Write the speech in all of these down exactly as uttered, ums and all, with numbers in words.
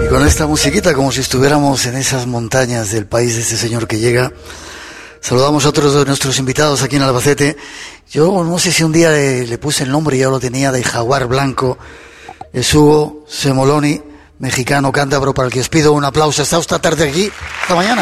Con esta musiquita, como si estuviéramos en esas montañas del país de este señor que llega, saludamos a otros de nuestros invitados aquí en Albacete. Yo no sé si un día le, le puse el nombre, ya lo tenía, de Jaguar Blanco. Es Hugo Semoloni, mexicano cántabro, para el que os pido un aplauso. Está esta tarde aquí, esta mañana.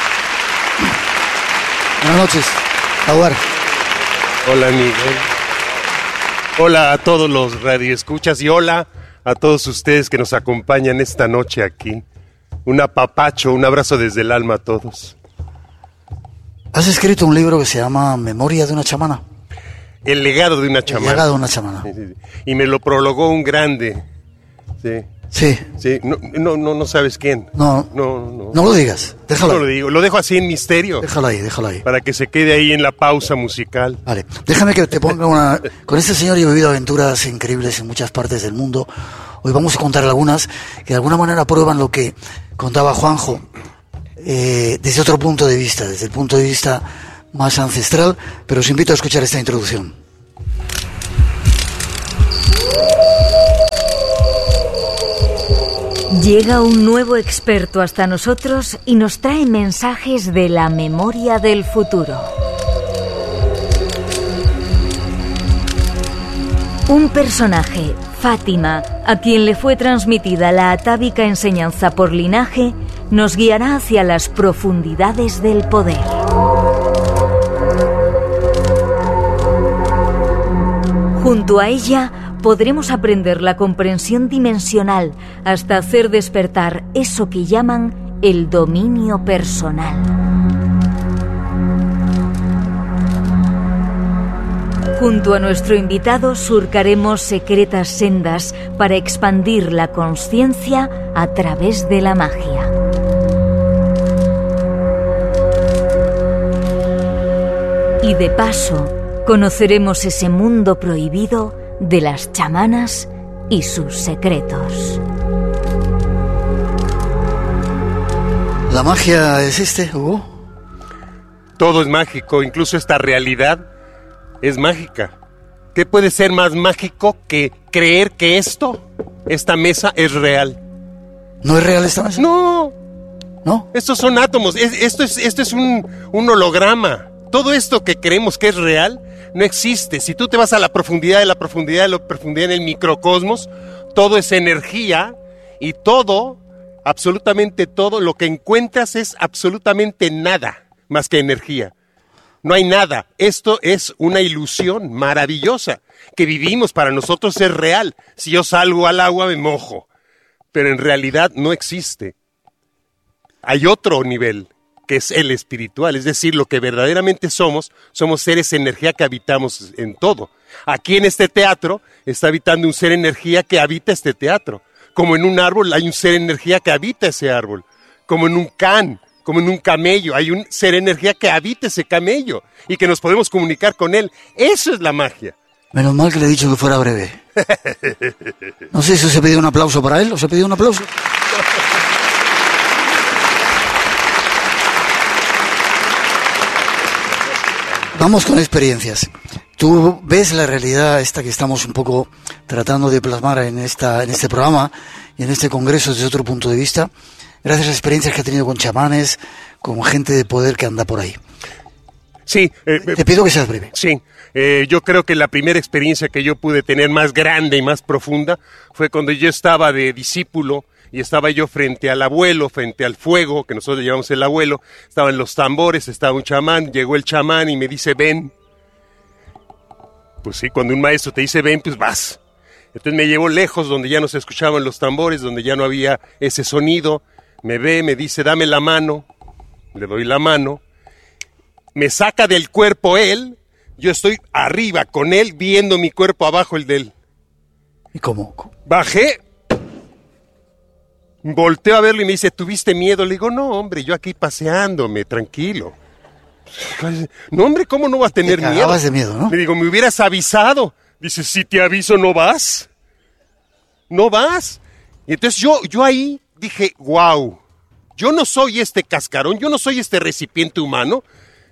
Buenas noches, Jaguar. Hola, Miguel. Hola a todos los radioescuchas y hola a todos ustedes que nos acompañan esta noche aquí. Un apapacho, un abrazo desde el alma a todos. Has escrito un libro que se llama Memoria de una chamana. El legado de una chamana. El legado de una chamana. Sí, sí, sí. Y me lo prologó un grande. Sí. Sí. Sí. No, no, no, no sabes quién. No. No, no. No lo digas. Déjalo. No lo digo. Lo dejo así en misterio. Déjalo ahí, déjalo ahí. Para que se quede ahí en la pausa musical. Vale. Déjame que te ponga una... Con este señor yo he vivido aventuras increíbles en muchas partes del mundo. Hoy vamos a contar algunas que de alguna manera prueban lo que contaba Juanjo eh, desde otro punto de vista, desde el punto de vista más ancestral, pero os invito a escuchar esta introducción. Llega un nuevo experto hasta nosotros y nos trae mensajes de la memoria del futuro. Un personaje, Fátima, a quien le fue transmitida la atávica enseñanza por linaje, nos guiará hacia las profundidades del poder. Junto a ella podremos aprender la comprensión dimensional hasta hacer despertar eso que llaman el dominio personal. Junto a nuestro invitado surcaremos secretas sendas para expandir la consciencia a través de la magia. Y de paso, conoceremos ese mundo prohibido de las chamanas y sus secretos. ¿La magia existe, Hugo? Todo es mágico, incluso esta realidad es mágica. ¿Qué puede ser más mágico que creer que esto, esta mesa, es real? ¿No es real esta mesa? No. ¿No? Estos son átomos. Es, esto es, esto es un, un holograma. Todo esto que creemos que es real no existe. Si tú te vas a la profundidad de la profundidad de la profundidad en el microcosmos, todo es energía y todo, absolutamente todo, lo que encuentras es absolutamente nada más que energía. No hay nada. Esto es una ilusión maravillosa que vivimos. Para nosotros es real. Si yo salgo al agua me mojo, pero en realidad no existe. Hay otro nivel, que es el espiritual, es decir, lo que verdaderamente somos, somos seres energía que habitamos en todo. Aquí en este teatro está habitando un ser energía que habita este teatro. Como en un árbol hay un ser energía que habita ese árbol. Como en un can, como en un camello, hay un ser energía que habita ese camello y que nos podemos comunicar con él. Eso es la magia. Menos mal que le he dicho que fuera breve. No sé si os he pedido un aplauso para él, ¿os he pedido un aplauso? Vamos con experiencias. Tú ves la realidad esta que estamos un poco tratando de plasmar en esta en este programa y en este congreso desde otro punto de vista, gracias a las experiencias que ha tenido con chamanes, con gente de poder que anda por ahí. Sí. Eh, Te pido que seas breve. Sí. Eh, yo creo que la primera experiencia que yo pude tener más grande y más profunda fue cuando yo estaba de discípulo y estaba yo frente al abuelo, frente al fuego, que nosotros le llamamos el abuelo, estaban los tambores, estaba un chamán, llegó el chamán y me dice, ven. Pues sí, cuando un maestro te dice, ven, pues vas. Entonces me llevó lejos, donde ya no se escuchaban los tambores, donde ya no había ese sonido, me ve, me dice, dame la mano, le doy la mano, me saca del cuerpo él, yo estoy arriba con él, viendo mi cuerpo abajo el de él. ¿Y cómo? Bajé, volteo a verlo y me dice, ¿tuviste miedo? Le digo, no, hombre, yo aquí paseándome, tranquilo. No, hombre, ¿cómo no vas a tener miedo? Te cagabas de miedo, ¿no? Le digo, me hubieras avisado. Dice, si te aviso, ¿no vas? No vas. Y entonces yo, yo ahí dije, wow, yo no soy este cascarón, yo no soy este recipiente humano.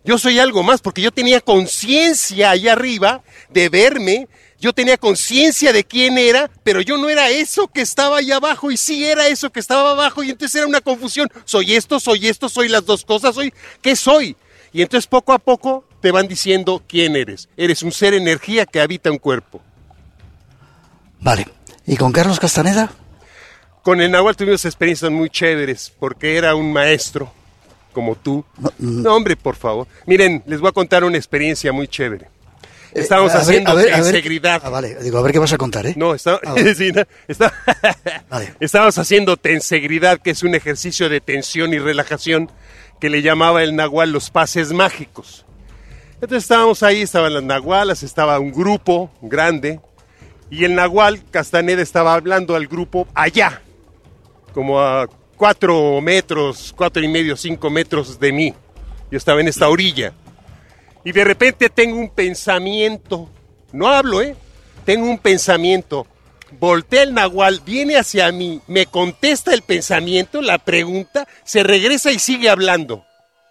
Yo soy algo más porque yo tenía conciencia allá arriba de verme, yo tenía conciencia de quién era, pero yo no era eso que estaba allá abajo y sí era eso que estaba abajo y entonces era una confusión. Soy esto, soy esto, soy las dos cosas, soy ¿qué soy? Y entonces poco a poco te van diciendo quién eres. Eres un ser energía que habita un cuerpo. Vale. ¿Y con Carlos Castaneda? Con el Nahual tuvimos experiencias muy chéveres porque era un maestro. Como tú. No, no, hombre, por favor. Miren, les voy a contar una experiencia muy chévere. Estábamos eh, haciendo tensegridad. Ah, vale, digo, a ver qué vas a contar, ¿eh? No, está, ah, vale. sí, no, está, vale. Estábamos haciendo tensegridad, que es un ejercicio de tensión y relajación que le llamaba el Nahual los pases mágicos. Entonces estábamos ahí, estaban las Nahualas, estaba un grupo grande, y el Nahual Castaneda estaba hablando al grupo allá, como a cuatro metros, cuatro y medio, cinco metros de mí. Yo estaba en esta orilla. Y de repente tengo un pensamiento. No hablo, ¿eh? Tengo un pensamiento. Voltea el Nahual, viene hacia mí, me contesta el pensamiento, la pregunta, se regresa y sigue hablando.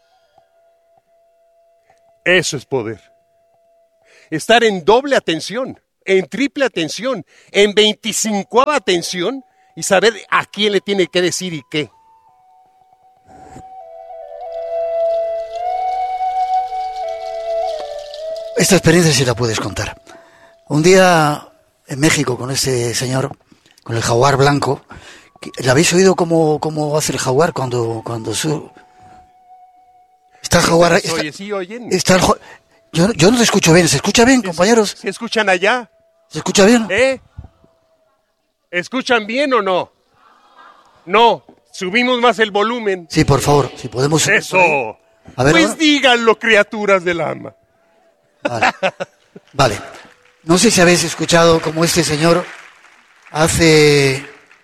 Eso es poder. Estar en doble atención, en triple atención, en veinticincoava atención, y saber a quién le tiene que decir y qué. Esta experiencia sí la puedes contar. Un día en México con este señor, con el jaguar blanco, ¿le habéis oído cómo, cómo hace el jaguar cuando, cuando su... Está el jaguar... Está, oye, sí, oyen. Está el, yo, yo no te escucho bien. ¿Se escucha bien, compañeros? ¿Se escuchan allá? ¿Se escucha bien? ¿Eh? ¿Escuchan bien o no? No, subimos más el volumen. Sí, por favor, si podemos... Eso. A ver, pues ahora. Díganlo, criaturas del alma. Vale. Vale. No sé si habéis escuchado cómo este señor hace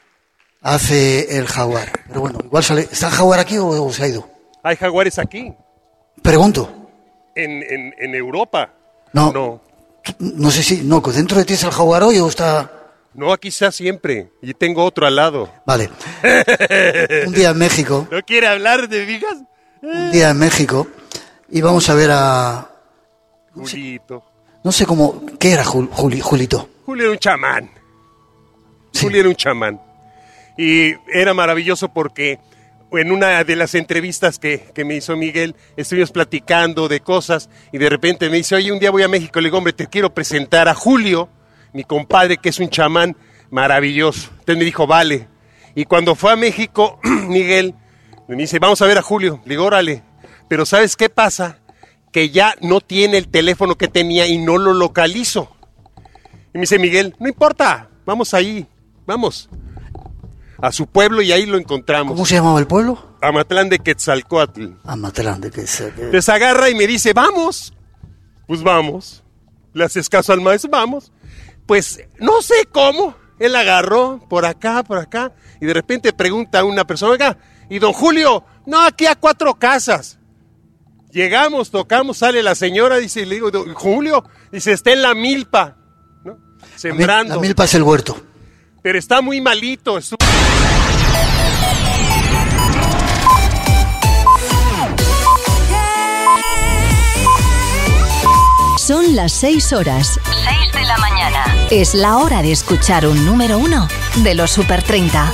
hace el jaguar. Pero bueno, igual sale... ¿Está el jaguar aquí o, o se ha ido? Hay jaguares aquí. Pregunto. ¿En, en, en Europa? No. No. No sé si... No, ¿dentro de ti es el jaguar hoy o está...? No, aquí está siempre. Y tengo otro al lado. Vale. Un día en México. ¿No quiere hablar de vigas? Un día en México. Y vamos a ver a... Julito. No sé cómo... ¿Qué era Jul, Juli, Julito? Julio era un chamán. Sí. Julio era un chamán. Y era maravilloso porque en una de las entrevistas que, que me hizo Miguel, estuvimos platicando de cosas y de repente me dice, oye, un día voy a México. Le digo, hombre, te quiero presentar a Julio, mi compadre, que es un chamán maravilloso. Entonces me dijo, vale. Y cuando fue a México, Miguel, me dice, vamos a ver a Julio. Le digo, órale. Pero ¿sabes qué pasa? Que ya no tiene el teléfono que tenía y no lo localizo. Y me dice Miguel, no importa, vamos ahí, vamos. A su pueblo y ahí lo encontramos. ¿Cómo se llamaba el pueblo? Amatlán de Quetzalcóatl. Amatlán de Quetzalcóatl. Entonces agarra y me dice, vamos. Pues vamos. Le haces caso al maestro, vamos. Pues no sé cómo. Él agarró por acá, por acá. Y de repente pregunta a una persona, oiga, ¿y don Julio? No, aquí a cuatro casas. Llegamos, tocamos, sale la señora, dice, le digo, don Julio, dice, está en la milpa, ¿no? Sembrando. La milpa es el huerto. Pero está muy malito. Estuvo... Son las seis horas. seis de la mañana. Es la hora de escuchar un número uno de los Super treinta.